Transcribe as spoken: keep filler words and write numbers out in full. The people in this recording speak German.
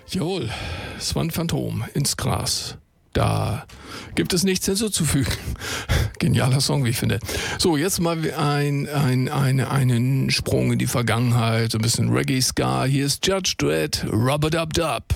Jawohl, es war ein Phantom ins Gras. Da gibt es nichts hinzuzufügen. Genialer Song, wie ich finde. So, jetzt mal ein, ein, eine, einen Sprung in die Vergangenheit, so ein bisschen Reggae-Ska. Hier ist Judge Dredd, Rub-a-Dub-Dub.